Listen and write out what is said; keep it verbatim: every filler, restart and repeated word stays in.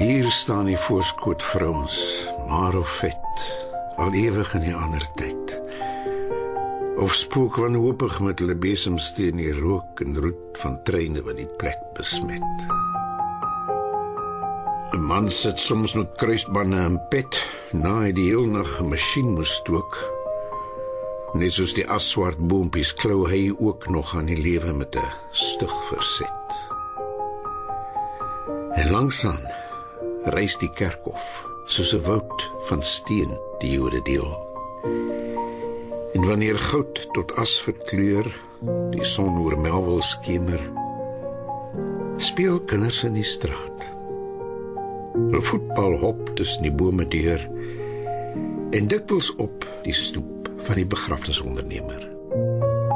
Hier staan die voorskoot vrouens, maar of vet, al ewig in die ander tyd. Of spook wanhoopig met hulle besemsteen die rook en roet van treine wat die plek besmet. 'n Man sit soms met kruisbande en pet, na hy die heel nag 'n masjien moes stook. Net soos die asswart boompies klou hy ook nog aan die lewe met 'n stug verset. En langsaan reis die kerkhof, soos 'n woud van steen die Jode deel. En wanneer goud tot as verkleur, die son oor Melville skemer, speel kinders in die straat. Hulle voetbal hop tussen die bome deur, en dikwels op die stoep van die begrafnisondernemer.